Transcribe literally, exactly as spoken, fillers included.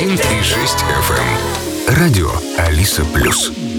один и шесть эф эм. Радио Алиса Плюс.